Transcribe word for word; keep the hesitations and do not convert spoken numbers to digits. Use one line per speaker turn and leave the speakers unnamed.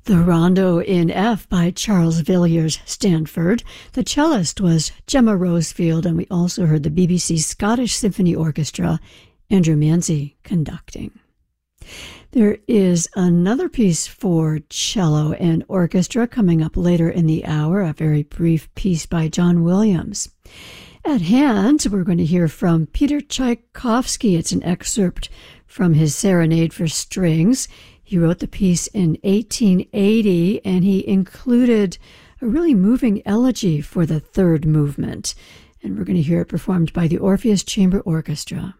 The Rondo in F by Charles Villiers Stanford. The cellist was Gemma Rosefield, and we also heard the B B C Scottish Symphony Orchestra, Andrew Manzi conducting. There is another piece for cello and orchestra coming up later in the hour, a very brief piece by John Williams. At hand, we're going to hear from Peter Tchaikovsky. It's an excerpt from his Serenade for Strings. He wrote the piece in eighteen eighty, and he included a really moving elegy for the third movement. And we're going to hear it performed by the Orpheus Chamber Orchestra.